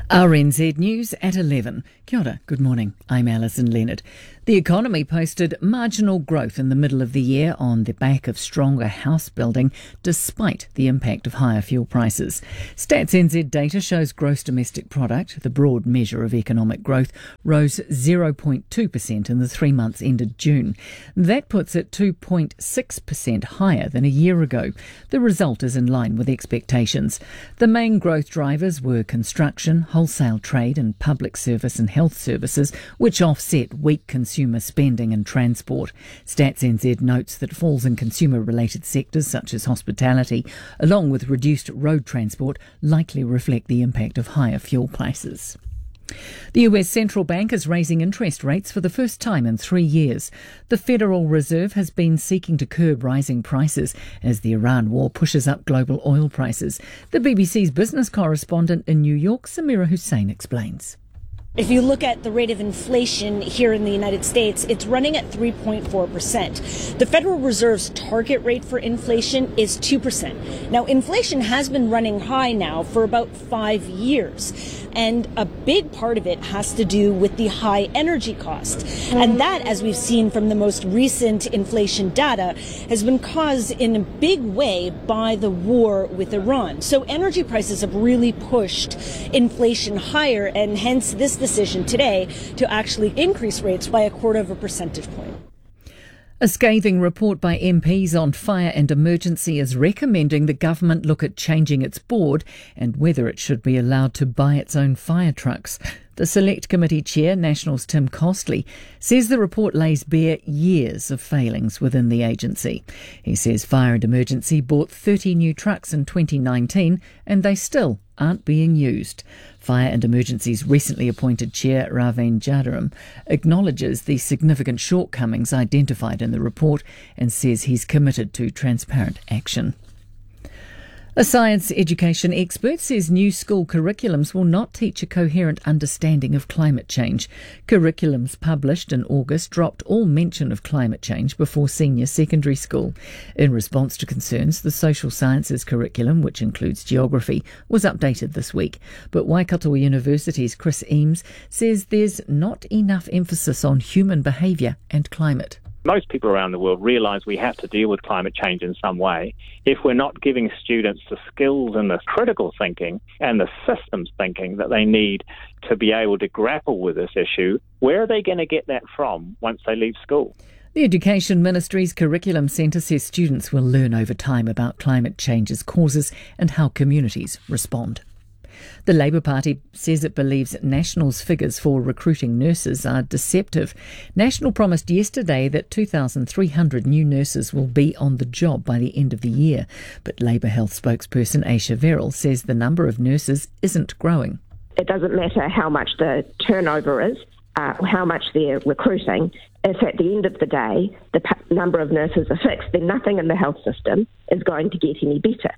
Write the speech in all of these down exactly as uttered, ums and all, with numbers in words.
R N Z News at eleven. Kia ora, good morning. I'm Alison Leonard. The economy posted marginal growth in the middle of the year on the back of stronger house building, despite the impact of higher fuel prices. Stats N Z data shows gross domestic product, the broad measure of economic growth, rose zero point two percent in the three months ended June. That puts it two point six percent higher than a year ago. The result is in line with expectations. The main growth drivers were construction, wholesale trade and public service and health services, which offset weak consumer spending and transport. Stats N Z notes that falls in consumer-related sectors such as hospitality, along with reduced road transport, likely reflect the impact of higher fuel prices. The U S Central Bank is raising interest rates for the first time in three years. The Federal Reserve has been seeking to curb rising prices as the Iran war pushes up global oil prices. The B B C's business correspondent in New York, Samira Hussein, explains. If you look at the rate of inflation here in the United States, it's running at three point four percent. The Federal Reserve's target rate for inflation is two percent. Now, inflation has been running high now for about five years. And a big part of it has to do with the high energy cost. And that, as we've seen from the most recent inflation data, has been caused in a big way by the war with Iran. So energy prices have really pushed inflation higher, and hence this decision today to actually increase rates by a quarter of a percentage point. A scathing report by M Ps on fire and emergency is recommending the government look at changing its board and whether it should be allowed to buy its own fire trucks. The Select Committee Chair, National's Tim Costley, says the report lays bare years of failings within the agency. He says Fire and Emergency bought thirty new trucks in twenty nineteen and they still aren't being used. Fire and Emergency's recently appointed Chair, Raveen Jadaram, acknowledges the significant shortcomings identified in the report and says he's committed to transparent action. A science education expert says new school curriculums will not teach a coherent understanding of climate change. Curriculums published in August dropped all mention of climate change before senior secondary school. In response to concerns, the social sciences curriculum, which includes geography, was updated this week. But Waikato University's Chris Eames says there's not enough emphasis on human behaviour and climate. Most people around the world realise we have to deal with climate change in some way. If we're not giving students the skills and the critical thinking and the systems thinking that they need to be able to grapple with this issue, where are they going to get that from once they leave school? The Education Ministry's Curriculum Centre says students will learn over time about climate change's causes and how communities respond. The Labour Party says it believes National's figures for recruiting nurses are deceptive. National promised yesterday that two thousand three hundred new nurses will be on the job by the end of the year. But Labour Health spokesperson Aisha Verrill says the number of nurses isn't growing. It doesn't matter how much the turnover is, uh, how much they're recruiting. If at the end of the day the p- number of nurses are fixed, then nothing in the health system is going to get any better.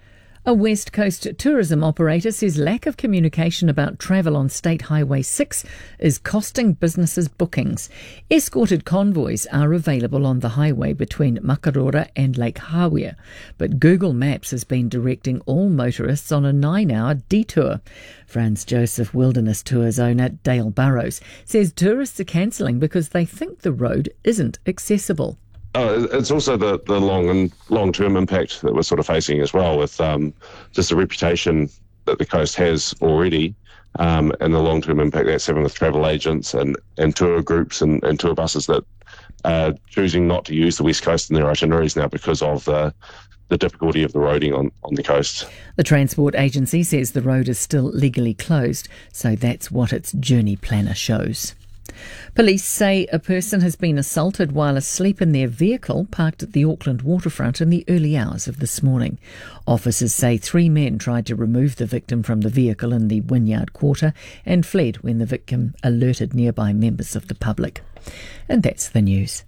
A West Coast tourism operator says lack of communication about travel on State Highway six is costing businesses bookings. Escorted convoys are available on the highway between Makarora and Lake Hawea, but Google Maps has been directing all motorists on a nine-hour detour. Franz Joseph Wilderness Tours owner Dale Burrows says tourists are cancelling because they think the road isn't accessible. Oh, it's also the, the long and long-term impact that we're sort of facing as well, with um, just the reputation that the coast has already, um, and the long-term impact that's having with travel agents and, and tour groups and, and tour buses that are choosing not to use the West Coast in their itineraries now because of the, the difficulty of the roading on, on the coast. The Transport Agency says the road is still legally closed, so that's what its journey planner shows. Police say a person has been assaulted while asleep in their vehicle parked at the Auckland waterfront in the early hours of this morning. Officers say three men tried to remove the victim from the vehicle in the Wynyard Quarter and fled when the victim alerted nearby members of the public. And that's the news.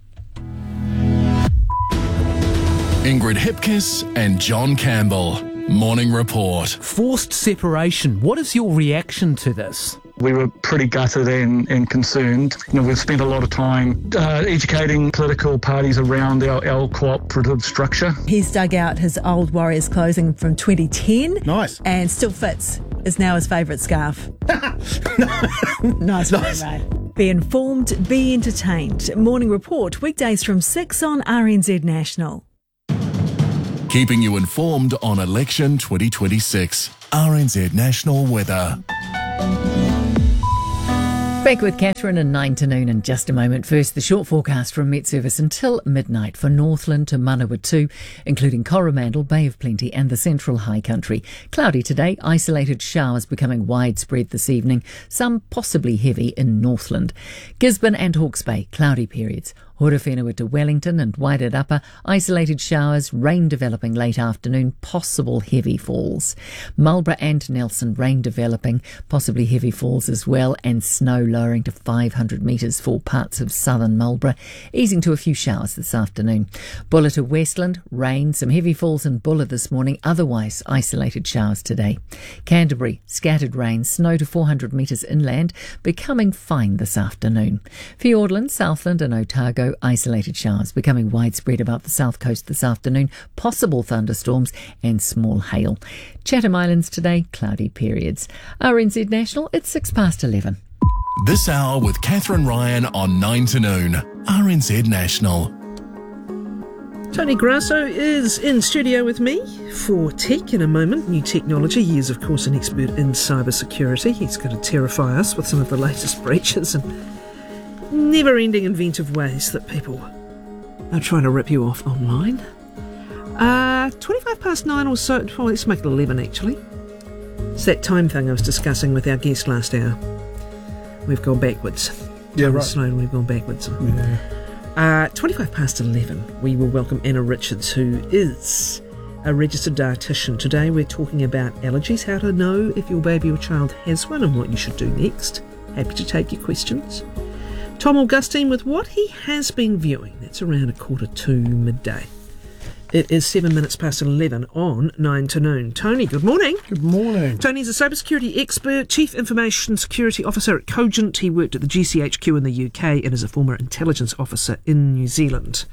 Ingrid Hipkiss and John Campbell. Morning Report. Forced separation. What is your reaction to this? We were pretty gutted and, and concerned. You know, we've spent a lot of time uh, educating political parties around our, our cooperative structure. He's dug out his old Warriors clothing from twenty ten. Nice. And still fits is now his favourite scarf. Nice one, mate. Be informed, be entertained. Morning Report, weekdays from six on R N Z National. Keeping you informed on election twenty twenty-six. R N Z National Weather. Back with Catherine and nine to noon in just a moment. First, the short forecast from Met Service until midnight for Northland to Manawatu, including Coromandel, Bay of Plenty and the Central High Country. Cloudy today, isolated showers becoming widespread this evening, some possibly heavy in Northland. Gisborne and Hawke's Bay, cloudy periods. Horowhenua to Wellington and Wairarapa, isolated showers, rain developing late afternoon, possible heavy falls. Marlborough and Nelson, rain developing, possibly heavy falls as well, and snow lowering to five hundred metres for parts of southern Marlborough, easing to a few showers this afternoon. Bulla to Westland, rain, some heavy falls in Bulla this morning, otherwise isolated showers today. Canterbury, scattered rain, snow to four hundred metres inland, becoming fine this afternoon. Fiordland, Southland and Otago, isolated showers becoming widespread about the south coast this afternoon, possible thunderstorms and small hail. Chatham Islands today, cloudy periods. R N Z National, it's six past eleven. This hour with Catherine Ryan on nine to noon. R N Z National. Tony Grasso is in studio with me for Tech in a moment. New technology. He is, of course, an expert in cybersecurity. He's going to terrify us with some of the latest breaches and never-ending inventive ways that people are trying to rip you off online. Uh, twenty-five past nine or so. Well, let's make it eleven, actually. It's that time thing I was discussing with our guest last hour. We've gone backwards. Yeah, right. Slowly, we've gone backwards. Yeah. Uh, twenty-five past eleven, we will welcome Anna Richards, who is a registered dietitian. Today we're talking about allergies, how to know if your baby or child has one and what you should do next. Happy to take your questions. Tom Augustine with what he has been viewing. That's around a quarter to midday. It is seven minutes past eleven on nine to noon. Tony, good morning. Good morning. Tony's a cybersecurity expert, Chief Information Security Officer at Cogent. He worked at the G C H Q in the U K and is a former intelligence officer in New Zealand.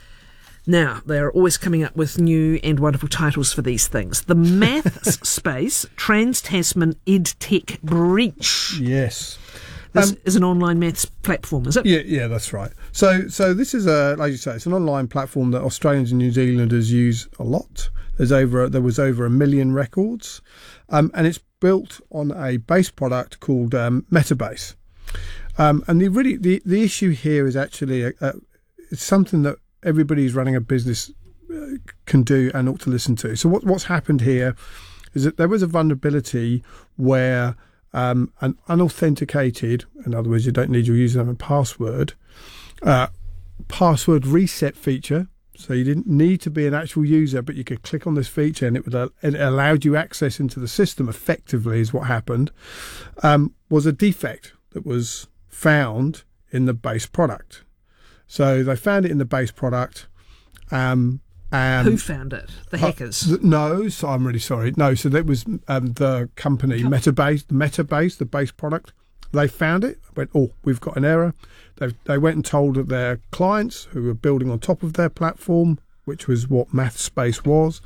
Now, they're always coming up with new and wonderful titles for these things. The Maths Space Trans-Tasman EdTech Breach. Yes. This um, is an online maths platform, is it? Yeah, yeah, that's right. So, so this is a, like you say, it's an online platform that Australians and New Zealanders use a lot. There's over, there was over a million records, um, and it's built on a base product called um, Metabase. Um, and the really, the, the issue here is actually a, a, it's something that everybody who's running a business uh, can do and ought to listen to. So, what, what's happened here is that there was a vulnerability where Um, an unauthenticated, in other words, you don't need your username and password, uh, password reset feature. So you didn't need to be an actual user, but you could click on this feature and it would uh, it allowed you access into the system effectively is what happened, um, was a defect that was found in the base product. So they found it in the base product. Um, Um, Who found it? The hackers? Uh, th- no, so I'm really sorry. No, so that was um, the company, Metabase, the Metabase, the base product. They found it, went, oh, we've got an error. They they went and told their clients who were building on top of their platform, which was what MathSpace was,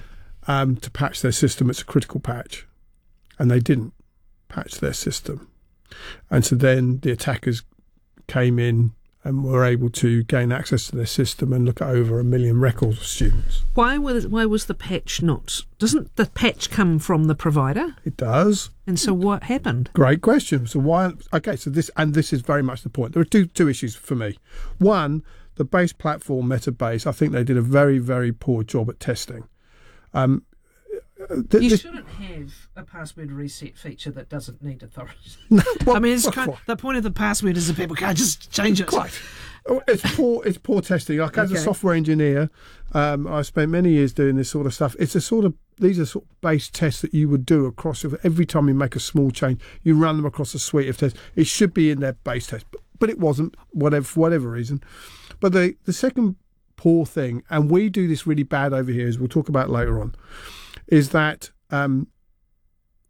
um, to patch their system. It's a critical patch. And they didn't patch their system. And so then the attackers came in and were able to gain access to their system and look at over a million records of students. Why was why was the patch not? Doesn't the patch come from the provider? It does. And so what happened? Great question. So why? Okay, so this and this is very much the point. There are two two issues for me. One, the base platform Metabase. I think they did a very very poor job at testing. Um, th- you shouldn't have a password reset feature that doesn't need authority. No, well, I mean, it's well, kind of, the point of the password is that people can't just change it. Quite. It's poor. It's poor testing. Like as Okay. a software engineer, um, I spent many years doing this sort of stuff. It's a sort of these are sort of base tests that you would do across every time you make a small change. You run them across a suite of tests. It should be in their base test, but, but it wasn't. Whatever for whatever reason. But the the second poor thing, and we do this really bad over here, as we'll talk about later on, is that um,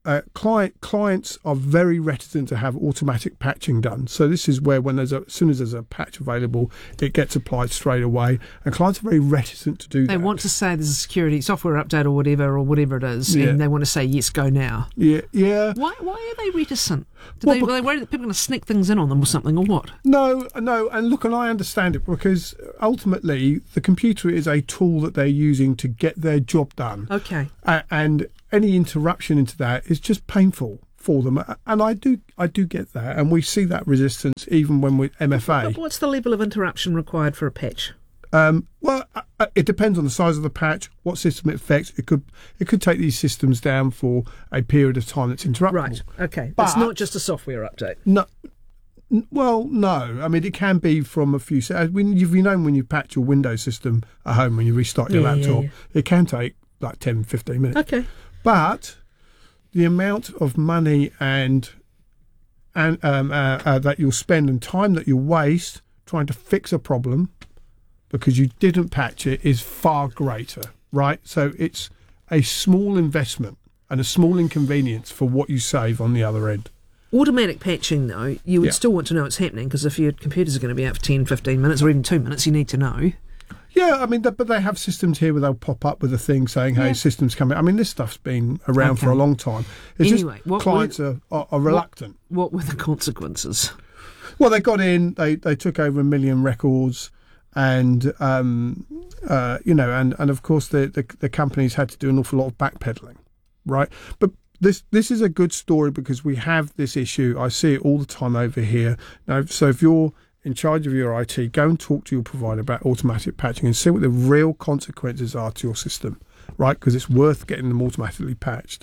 uh, client clients are very reticent to have automatic patching done. So this is where, when there's a, as soon as there's a patch available, it gets applied straight away, and clients are very reticent to do They that. They want to say there's a security software update or whatever, or whatever it is, Yeah. and they want to say yes, go now. Yeah, yeah. Why? Why are they reticent? Do Well, they, but- are they worried that people are going to sneak things in on them or something, or what? No, no, and look, and I understand it, because ultimately the computer is a tool that they're using to get their job done. Okay. Uh, and any interruption into that is just painful for them, and I do, I do get that, and we see that resistance even when we're M F A. But what's the level of interruption required for a patch? Um, well, uh, it depends on the size of the patch, what system it affects. It could, it could take these systems down for a period of time that's interruptible. Right. Okay. But it's not just a software update. No. n- Well, no. I mean, it can be from a few. se- When you've you know when you patch your Windows system at home, when you restart your Yeah, yeah, laptop, yeah. it can take like ten, fifteen minutes. Okay. But the amount of money and and um, uh, uh, that you'll spend and time that you'll waste trying to fix a problem because you didn't patch it is far greater, right? So it's a small investment and a small inconvenience for what you save on the other end. Automatic patching, though, you would Yeah. still want to know it's happening, because if your computers are going to be out for ten, fifteen minutes or even two minutes, you need to know. Yeah, I mean, th- but they have systems here where they'll pop up with a thing saying, hey, Yeah. system's coming. I mean, this stuff's been around for a Okay. long time. It's Anyway, just what clients were- are, are, are reluctant. What, what were the consequences? Well, they got in, they, they took over a million records, and, um, uh, you know, and, and of course the, the, the companies had to do an awful lot of backpedaling, right? But this this is a good story because we have this issue. I see it all the time over here. Now, so if you're in charge of your I T, go and talk to your provider about automatic patching and see what the real consequences are to your system, right? Because it's worth getting them automatically patched.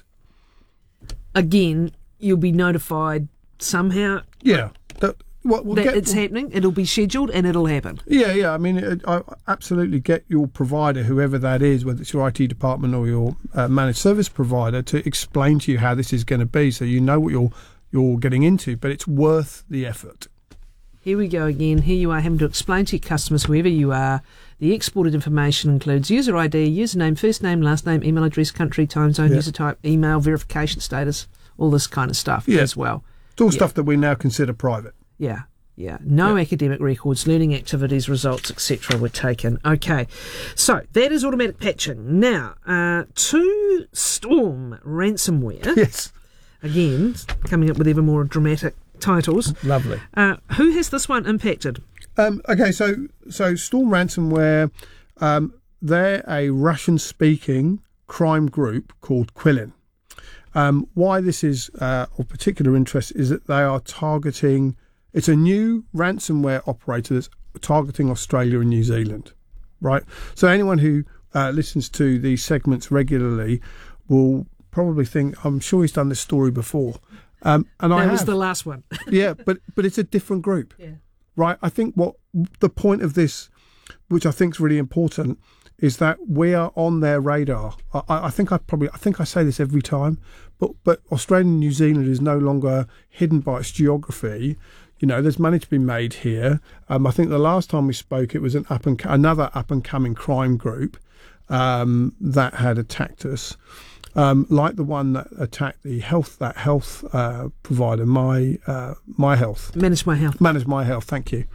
Again, you'll be notified somehow Yeah. That, what, we'll that get, it's happening. It'll be scheduled and it'll happen. Yeah, yeah. I mean, it, I absolutely get your provider, whoever that is, whether it's your I T department or your uh, managed service provider, to explain to you how this is going to be, so you know what you're you're getting into. But it's worth the effort. Here we go again. Here you are having to explain to your customers, whoever you are, the exported information includes user I D, username, first name, last name, email address, country, time zone, Yeah. user type, email, verification status, all this kind of stuff Yeah. as well. It's all Yeah. stuff that we now consider private. Yeah, yeah. No academic records, learning activities, results, et cetera were taken. Okay, so that is automatic patching. Now, uh, to Storm ransomware. Yes. Again, coming up with ever more dramatic titles. Lovely. Uh, who has this one impacted? Um, okay, so so Storm Ransomware, um, they're a Russian-speaking crime group called Quillin. Um, why this is uh, of particular interest is that they are targeting. It's a new ransomware operator that's targeting Australia and New Zealand, right? So anyone who uh, listens to these segments regularly will probably think, I'm sure he's done this story before. Um, and That I was have. the last one. Yeah, but but it's a different group. Yeah. Right? I think what the point of this, which I think is really important, is that we are on their radar. I, I think I probably I think I say this every time, but but Australia and New Zealand is no longer hidden by its geography. You know, there's money to be made here. Um, I think the last time we spoke, it was an up and another up and coming crime group um, that had attacked us. Um, like the one that attacked the health that health uh, provider, my uh, my health, Manage My Health, manage my health. Thank you.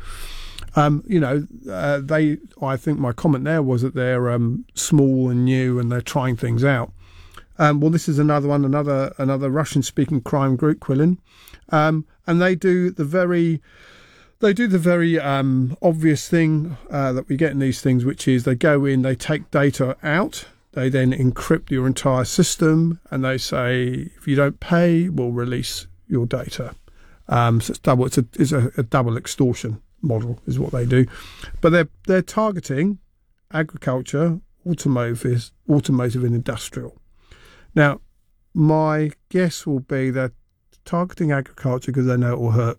Um, you know, uh, they. I think my comment there was that they're um, small and new and they're trying things out. Um, well, this is another one, another another Russian-speaking crime group, Quillin, um, and they do the very. They do the very um, obvious thing uh, that we get in these things, which is they go in, they take data out. They then encrypt your entire system, and they say, if you don't pay, we'll release your data. Um, so it's double. It's a, it's a, a double extortion model, is what they do. But they're they're targeting agriculture, automotive, automotive, and industrial. Now, my guess will be they're targeting agriculture because they know it will hurt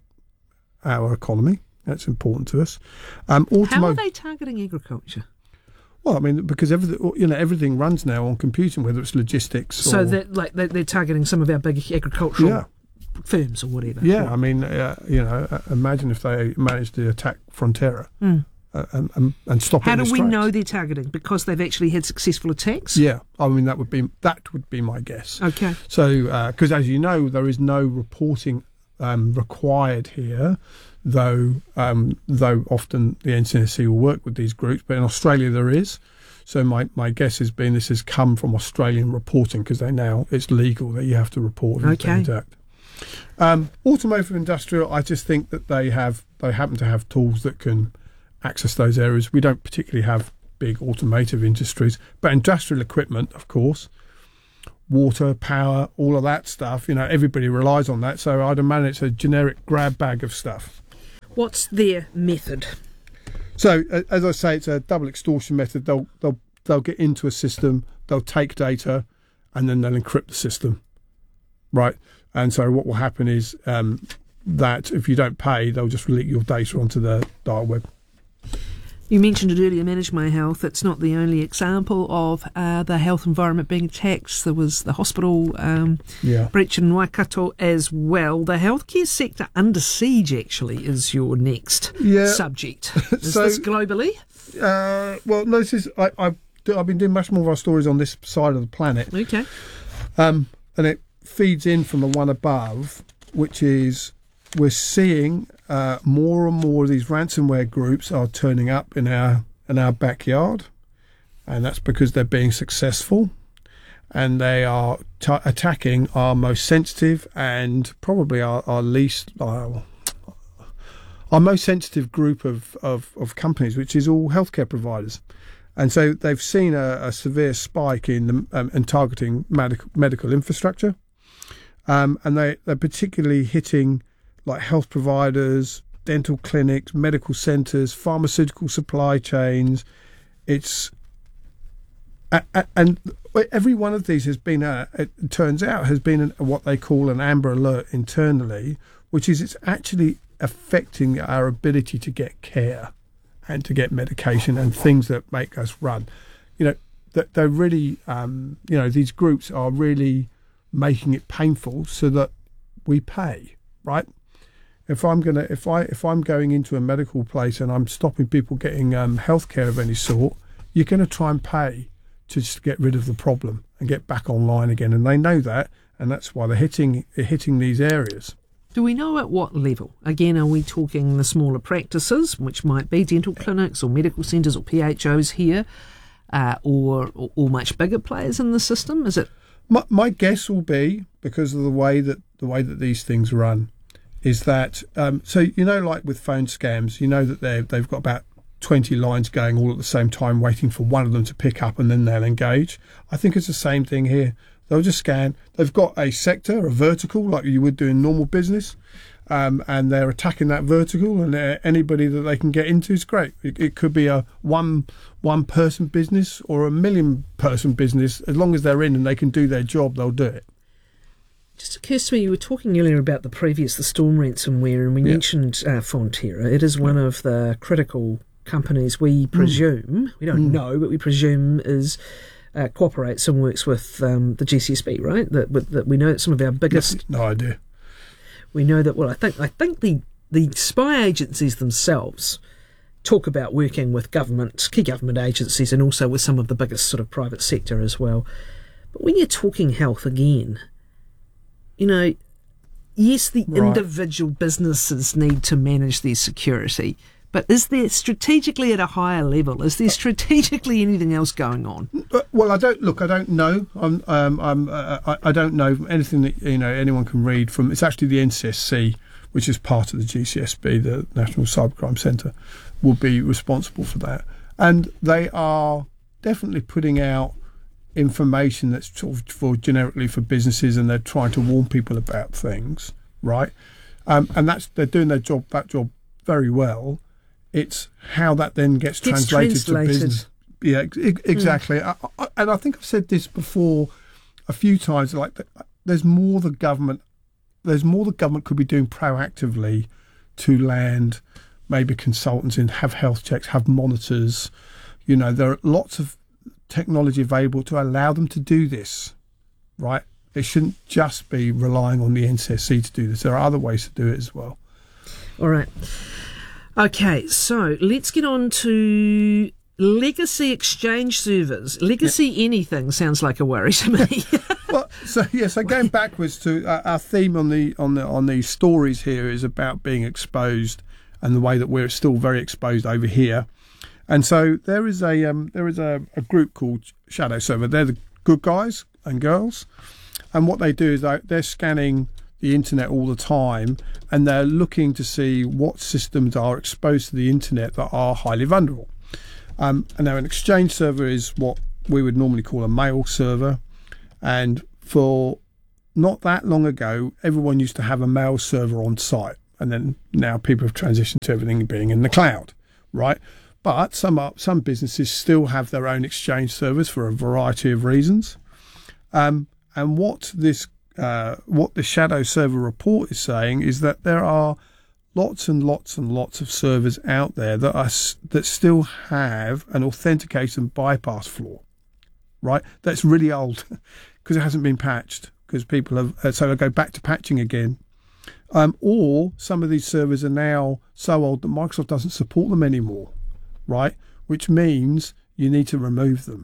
our economy. That's important to us. Um, automo- How are they targeting agriculture? Well, I mean, because everything, you know, everything runs now on computing, whether it's logistics. So or, that like they- they're targeting some of our big agricultural Yeah. firms or whatever. yeah, I mean, uh, you know, uh, imagine if they managed to attack Frontera. Mm. uh, and, and, and stop How it in do its we tracks. know they're targeting? Because they've actually had successful attacks? Yeah, I mean that would be that would be my guess. Okay. So, because uh, as you know, there is no reporting um, required here, though um, though often the N C S C will work with these groups, but in Australia there is. So my, my guess has been this has come from Australian reporting because they now it's legal that you have to report an Okay. attack. Um, automotive industrial, I just think that they have they happen to have tools that can access those areas. We don't particularly have big automotive industries, but industrial equipment, of course, water, power, all of that stuff. You know, everybody relies on that. So I'd imagine it's a generic grab bag of stuff. What's their method? So uh, as I say, it's a double extortion method. They'll they'll they'll get into a system, they'll take data, and then they'll encrypt the system, right? And so what will happen is um, that if you don't pay, they'll just leak your data onto the dark web. You mentioned it earlier, Manage My Health. It's not the only example of uh, the health environment being attacked. There was the hospital um, yeah. breach in Waikato as well. The healthcare sector under siege, actually, is your next yeah. subject. Is so, this globally? Uh, well, no, this is... I, I've, I've been doing much more of our stories on this side of the planet. Okay. Um, and it feeds in from the one above, which is we're seeing... Uh, more and more of these ransomware groups are turning up in our in our backyard, and that's because they're being successful, and they are t- attacking our most sensitive and probably our, our least uh, our most sensitive group of, of, of companies, which is all healthcare providers. And so they've seen a, a severe spike in the, um, in targeting medical medical infrastructure, um, and they they're particularly hitting like health providers, dental clinics, medical centres, pharmaceutical supply chains. It's a, a, and every one of these has been, a, it turns out, has been an, what they call an Amber Alert internally, which is it's actually affecting our ability to get care and to get medication and things that make us run. You know, that they're really, um, you know, these groups are really making it painful so that we pay, right? If I'm gonna, if I, if I'm going into a medical place and I'm stopping people getting um, healthcare of any sort, you're going to try and pay to just get rid of the problem and get back online again. And they know that, and that's why they're hitting, they're hitting these areas. Do we know at what level? Again, are we talking the smaller practices, which might be dental clinics or medical centres or P H Os here, uh, or, or or much bigger players in the system? Is it? My, my guess will be, because of the way that the way that these things run, is that, um, so, you know, like with phone scams, you know that they've, they've got about twenty lines going all at the same time, waiting for one of them to pick up and then they'll engage. I think it's the same thing here. They'll just scan. They've got a sector, a vertical, like you would do in normal business, um, and they're attacking that vertical, and uh, anybody that they can get into is great. It, it could be a one one person business or a million person business. As long as they're in and they can do their job, they'll do it. Just occurs to me, you were talking earlier about the previous, the Storm ransomware, and we yeah. mentioned uh, Fonterra. It is one yeah. of the critical companies we presume, mm. we don't mm. know, but we presume is uh, cooperates and works with um, the G C S B, right? That, that we know that some of our biggest... No, no idea. We know that, well, I think I think the, the spy agencies themselves talk about working with government, key government agencies, and also with some of the biggest sort of private sector as well. But when you're talking health again... You know, yes, the right. individual businesses need to manage their security, but is there strategically at a higher level? Is there strategically anything else going on? Well, I don't look. I don't know. I'm. Um, I'm. Uh, I, I don't know anything that you know anyone can read from. It's actually the N C S C, which is part of the G C S B, the National Cybercrime Centre, will be responsible for that, and they are definitely putting out information that's sort of for generically for businesses, and they're trying to warn people about things, right? Um, and that's they're doing their job that job very well. It's how that then gets, gets translated, translated to business. Yeah, ex- exactly. Mm. I, I, and I think I've said this before a few times. Like, there's more the government, there's more the government could be doing proactively to land maybe consultants and have health checks, have monitors. You know, there are lots of technology available to allow them to do this, right? It shouldn't just be relying on the N C S C to do this. There are other ways to do it as well. All right. Okay, so let's get on to legacy exchange servers. Legacy yeah. anything sounds like a worry to me. Well, so yeah, so going backwards to uh, our theme on the on the on these stories here is about being exposed and the way that we're still very exposed over here. And so there is a um, there is a, a group called Shadow Server. They're the good guys and girls, and what they do is they, they're scanning the internet all the time, and they're looking to see what systems are exposed to the internet that are highly vulnerable. Um, and now an exchange server is what we would normally call a mail server, and for not that long ago, everyone used to have a mail server on site, and then now people have transitioned to everything being in the cloud, right? But some are, some businesses still have their own exchange servers for a variety of reasons. Um, and what this Uh, what the Shadow Server report is saying is that there are lots and lots and lots of servers out there that are that still have an authentication bypass flaw, right? That's really old because it hasn't been patched, because people have uh, so they go back to patching again. Um, or some of these servers are now so old that Microsoft doesn't support them anymore, right? Which means you need to remove them.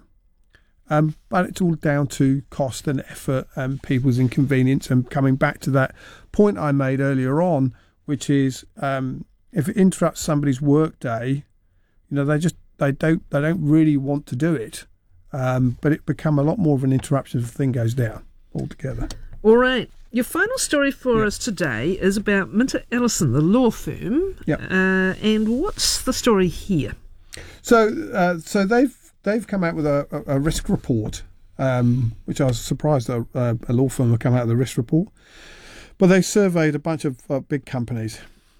Um, but it's all down to cost and effort and people's inconvenience. And coming back to that point I made earlier on, which is um, if it interrupts somebody's work day, you know, they just they don't they don't really want to do it. Um, but it become a lot more of an interruption if the thing goes down altogether. All right. Your final story for yep. us today is about Minter Ellison, the law firm. Yep. Uh, and what's the story here? So, uh, so they've. They've come out with a, a, a risk report, um, which I was surprised that a, a law firm would come out with a risk report. But they surveyed a bunch of uh, big companies,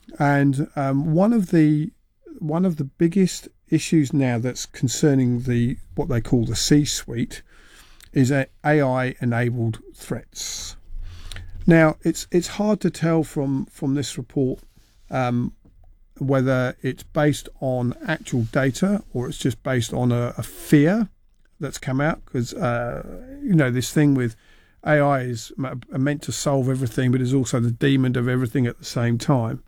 and um, one of the one of the biggest issues now that's concerning the what they call the C-suite is A I-enabled threats. Now, it's it's hard to tell from from this report um, whether it's based on actual data or it's just based on a, a fear that's come out, because uh, you know, this thing with A I is meant to solve everything, but is also the demon of everything at the same time.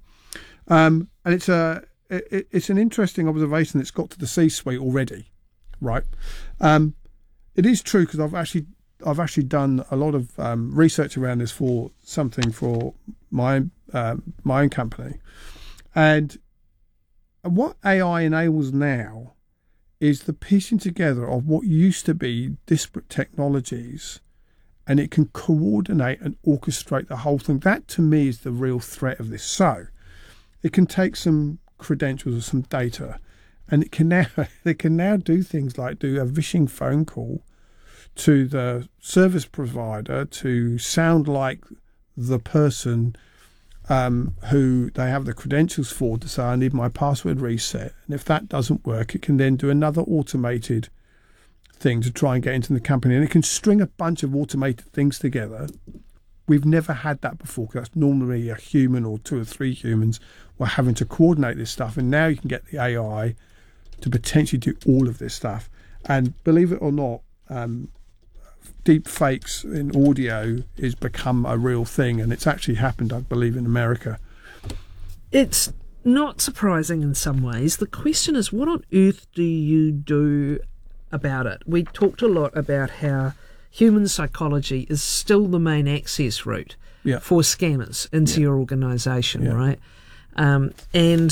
Um, and it's a it, it's an interesting observation that's got to the C-suite already, right? Um, it is true, because I've actually I've actually done a lot of um, research around this for something for my uh, my own company. And what A I enables now is the piecing together of what used to be disparate technologies, and it can coordinate and orchestrate the whole thing. That, to me, is the real threat of this. So it can take some credentials or some data, and it can now they can now do things like do a vishing phone call to the service provider to sound like the person Um, who they have the credentials for, to say, I need my password reset. And if that doesn't work, it can then do another automated thing to try and get into the company. And it can string a bunch of automated things together. We've never had that before, because that's normally a human or two or three humans were having to coordinate this stuff. And now you can get the A I to potentially do all of this stuff. And believe it or not, um, deep fakes in audio is become a real thing, and it's actually happened, I believe, in America. It's not surprising in some ways. The question is, what on earth do you do about it? We talked a lot about how human psychology is still the main access route yeah. for scammers into yeah. your organisation, yeah. right? Um, and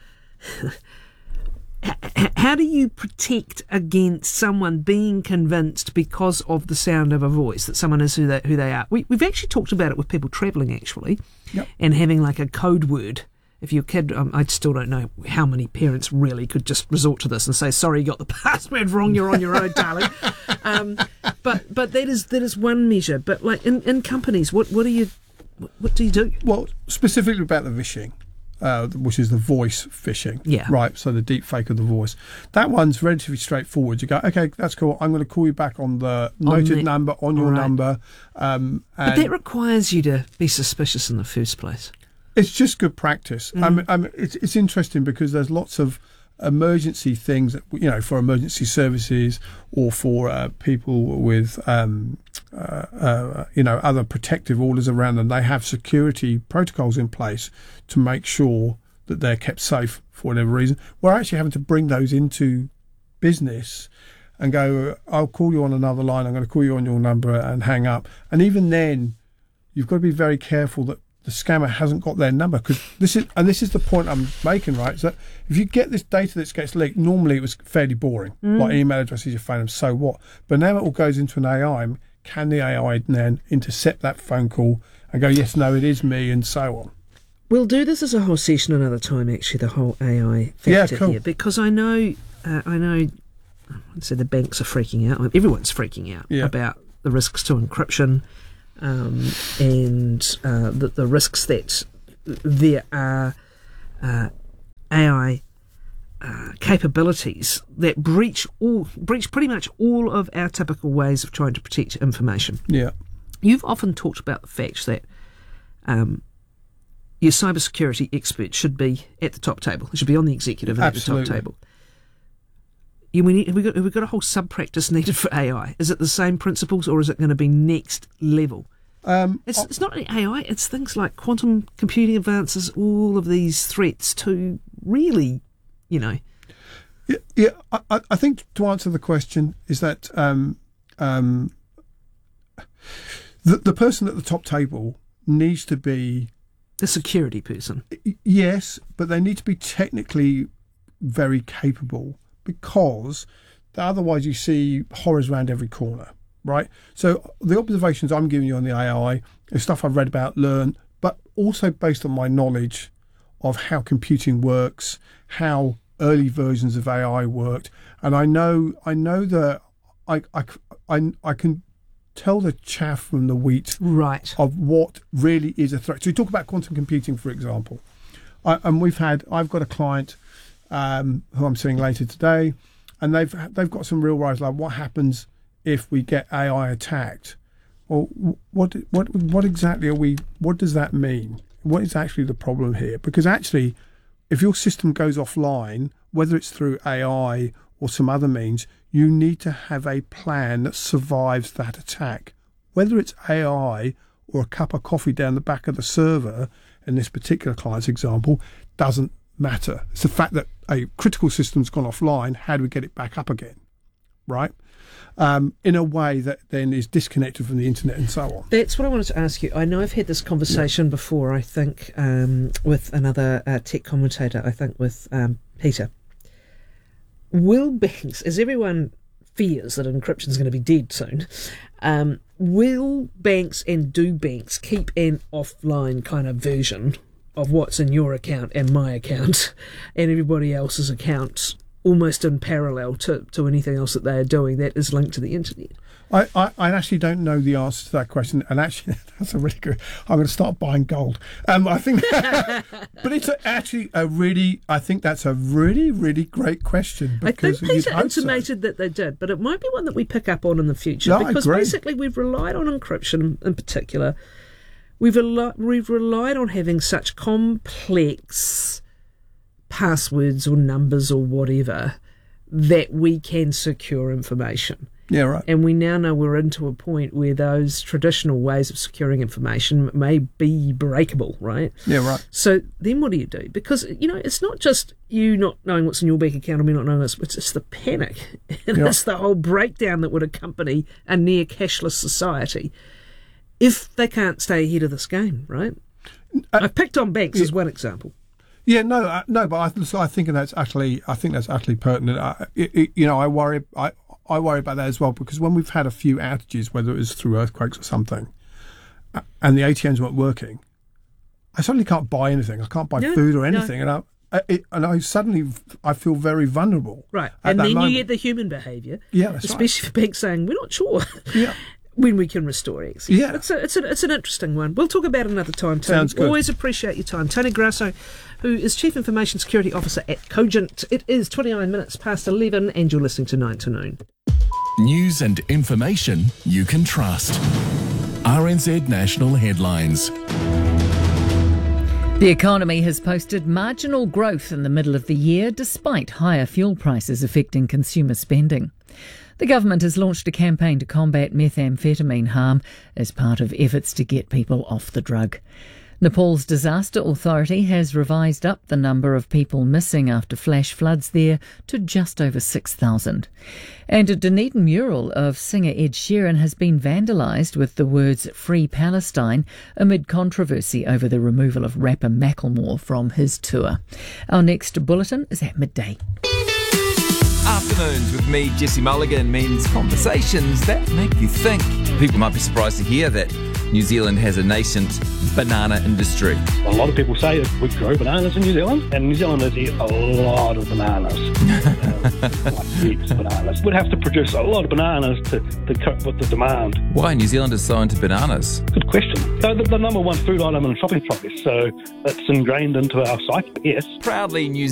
how do you protect against someone being convinced because of the sound of a voice that someone is who they, who they are? We, we've actually talked about it with people travelling, actually, yep. and having like a code word. If your kid, um, I still don't know how many parents really could just resort to this and say, sorry, you got the password wrong, you're on your own, darling. Um, but but that is that is one measure. But like in, in companies, what, what do you what, what do you do? Well, specifically about the vishing. Uh, which is the voice phishing, yeah. right? So the deep fake of the voice. That one's relatively straightforward. You go, okay, that's cool. I'm going to call you back on the noted on the, number on your right. number. Um, and but that requires you to be suspicious in the first place. It's just good practice. Mm. I mean, I mean, it's it's interesting because there's lots of emergency things that, you know, for emergency services or for uh, people with um, uh, uh, you know, other protective orders around them. They have security protocols in place to make sure that they're kept safe for whatever reason. We're actually having to bring those into business and go, I'll call you on another line, I'm going to call you on your number and hang up. And even then, you've got to be very careful that the scammer hasn't got their number, because this is, and this is the point I'm making, right, is that if you get this data that gets leaked, normally it was fairly boring, mm. like email addresses, your phone, and so what. But now it all goes into an A I. Can the A I then intercept that phone call and go, yes, no, it is me, and so on? We'll do this as a whole session another time, actually, the whole A I factor yeah, cool. here, because I know, uh, I know, I'd say the banks are freaking out. Everyone's freaking out yeah. about the risks to encryption um, and uh, the, the risks that there are uh, A I uh, capabilities that breach all breach pretty much all of our typical ways of trying to protect information. Yeah, you've often talked about the fact that um, your cybersecurity expert should be at the top table. It should be on the executive and Absolutely. at the top table. Yeah, we need, have, we got, have we got a whole sub-practice needed for A I? Is it the same principles, or is it going to be next level? Um, it's, it's not only A I, it's things like quantum computing advances, all of these threats to really, you know... Yeah, yeah I, I think to answer the question is that um, um, the, the person at the top table needs to be... The security person. Yes, but they need to be technically very capable, because otherwise you see horrors around every corner, right? So the observations I'm giving you on the A I is stuff I've read about, learned, but also based on my knowledge of how computing works, how early versions of A I worked. And I know I know that I, I, I, I can tell the chaff from the wheat right. of what really is a threat. So you talk about quantum computing, for example. I, and we've had, I've got a client Um, who I'm seeing later today, and they've they've got some real worries, like what happens if we get A I attacked? Well, what what what exactly are we? What does that mean? What is actually the problem here? Because actually, if your system goes offline, whether it's through A I or some other means, you need to have a plan that survives that attack. Whether it's A I or a cup of coffee down the back of the server, in this particular client's example, doesn't matter. It's the fact that a critical system's gone offline. How do we get it back up again, right? Um, in a way that then is disconnected from the internet and so on. That's what I wanted to ask you. I know I've had this conversation yeah. before, I think, um, with another uh, tech commentator, I think with um, Peter. Will banks, as everyone fears that encryption is going to be dead soon, um, will banks and do banks keep an offline kind of version of what's in your account and my account and everybody else's accounts, almost in parallel to, to anything else that they are doing that is linked to the internet? I, I, I actually don't know the answer to that question, and actually that's a really good... I'm going to start buying gold. Um, I think, but it's a, actually a really... I think that's a really, really great question. I think Peter intimated so. that they did, but it might be one that we pick up on in the future, no, because basically we've relied on encryption in particular. We've, al- we've relied on having such complex passwords or numbers or whatever that we can secure information. Yeah, right. And we now know we're into a point where those traditional ways of securing information may be breakable, right? Yeah, right. So then what do you do? Because, you know, it's not just you not knowing what's in your bank account or me not knowing what's... It's, it's the panic. And yep. it's the whole breakdown that would accompany a near cashless society if they can't stay ahead of this game, right? Uh, I've picked on banks yeah. as one example. Yeah, no, uh, no, but I, so I think that's actually, I think that's actually pertinent. Uh, it, it, you know, I worry, I, I worry about that as well, because when we've had a few outages, whether it was through earthquakes or something, uh, and the A T Ms weren't working, I suddenly can't buy anything. I can't buy no, food or anything, no. and I, it, and I suddenly I feel very vulnerable. Right, and then moment. You get the human behaviour. Yeah, that's especially right. for banks saying we're not sure. Yeah. When we can restore access. Yeah. It's, a, it's, a, it's an interesting one. We'll talk about it another time, Tony. Sounds good. Always appreciate your time. Tony Grasso, who is Chief Information Security Officer at Cogent. It is twenty-nine minutes past eleven, and you're listening to nine to noon. News and information you can trust. R N Z National Headlines. The economy has posted marginal growth in the middle of the year, despite higher fuel prices affecting consumer spending. The government has launched a campaign to combat methamphetamine harm as part of efforts to get people off the drug. Nepal's disaster authority has revised up the number of people missing after flash floods there to just over six thousand. And a Dunedin mural of singer Ed Sheeran has been vandalised with the words Free Palestine amid controversy over the removal of rapper Macklemore from his tour. Our next bulletin is at midday. Afternoons with me, Jesse Mulligan, means conversations that make you think. People might be surprised to hear that New Zealand has a nascent banana industry. A lot of people say that we grow bananas in New Zealand, and New Zealanders eat a lot of bananas. uh, like heaps of bananas. We'd have to produce a lot of bananas to, to cope with the demand. Why are New Zealanders so into bananas? Good question. So the, the number one food item in shopping trolleys, so it's ingrained into our psyche, yes. Proudly New